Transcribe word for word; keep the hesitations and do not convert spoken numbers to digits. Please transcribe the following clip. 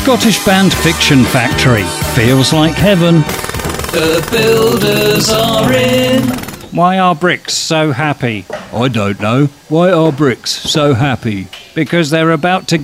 Scottish band Fiction Factory. Feels like heaven. The builders are in. Why are bricks so happy? I don't know. Why are bricks so happy? Because they're about to